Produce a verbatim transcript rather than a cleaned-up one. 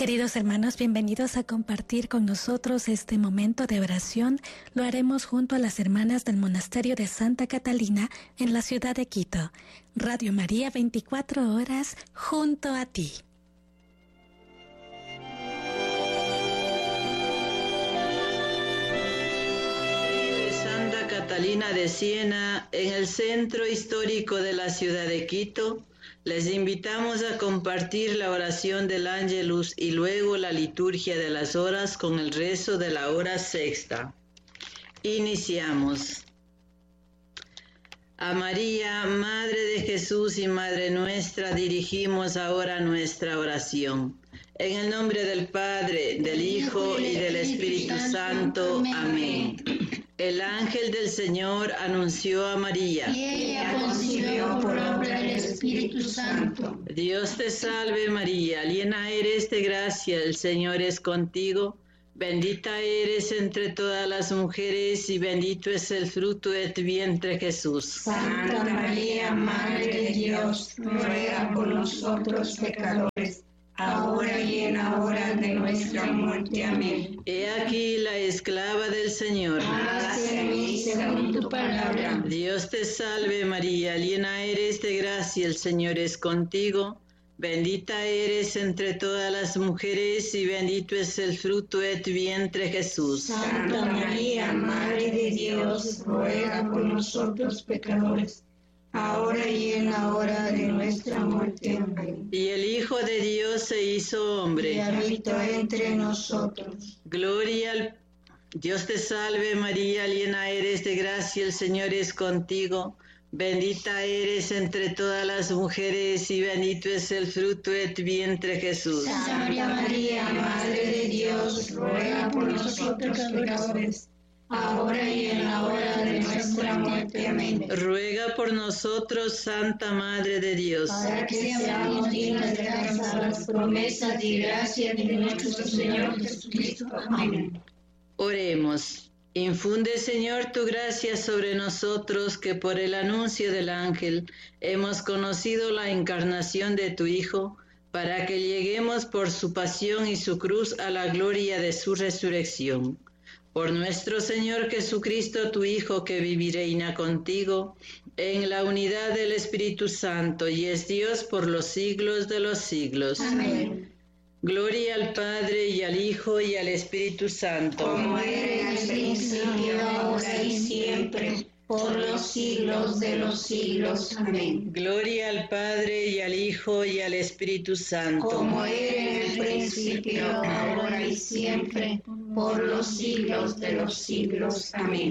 Queridos hermanos, bienvenidos a compartir con nosotros este momento de oración. Lo haremos junto a las hermanas del Monasterio de Santa Catalina en la ciudad de Quito. Radio María, veinticuatro horas junto a ti. Santa Catalina de Siena, en el centro histórico de la ciudad de Quito, les invitamos a compartir la oración del Ángelus y luego la liturgia de las horas con el rezo de la hora sexta. Iniciamos. A María, Madre de Jesús y Madre nuestra, dirigimos ahora nuestra oración. En el nombre del Padre, del Hijo y del Espíritu Santo. Amén. El ángel del Señor anunció a María. Y ella concibió por obra del Espíritu Santo. Dios te salve María, llena eres de gracia, el Señor es contigo. Bendita eres entre todas las mujeres y bendito es el fruto de tu vientre Jesús. Santa María, Madre de Dios, ruega por nosotros pecadores, ahora y en la hora de nuestra muerte. Amén. He aquí la esclava del Señor. Hágase en mí según tu palabra. Dios te salve María, llena eres de gracia, el Señor es contigo. Bendita eres entre todas las mujeres y bendito es el fruto de tu vientre Jesús. Santa María, Madre de Dios, ruega por nosotros pecadores, ahora y en la hora de nuestra muerte. Amén. Y el Hijo de Dios se hizo hombre. Y habitó entre nosotros. Gloria al Dios te salve María, llena eres de gracia, el Señor es contigo. Bendita eres entre todas las mujeres y bendito es el fruto de tu vientre Jesús. Santa María, Madre de Dios, ruega por nosotros pecadores, ahora y en la hora de nuestra muerte. Amén. Ruega por nosotros, Santa Madre de Dios, para que seamos dignos de alcanzar las promesas y gracias de nuestro Señor Jesucristo. Amén. Oremos. Infunde, Señor, tu gracia sobre nosotros, que por el anuncio del ángel hemos conocido la encarnación de tu Hijo, para que lleguemos por su pasión y su cruz a la gloria de su resurrección. Por nuestro Señor Jesucristo, tu Hijo, que vive y reina contigo, en la unidad del Espíritu Santo, y es Dios por los siglos de los siglos. Amén. Gloria al Padre, y al Hijo, y al Espíritu Santo. Como era en el principio, ahora y siempre, por los siglos de los siglos. Amén. Gloria al Padre, y al Hijo, y al Espíritu Santo. Como era en el principio, ahora y siempre, por los siglos de los siglos. Amén.